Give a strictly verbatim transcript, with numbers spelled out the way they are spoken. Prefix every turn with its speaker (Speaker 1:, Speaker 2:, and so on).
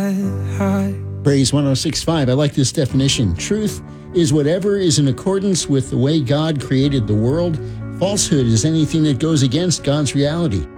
Speaker 1: high.
Speaker 2: Praise one oh six point five. I like this definition. Truth is whatever is in accordance with the way God created the world. Falsehood is anything that goes against God's reality.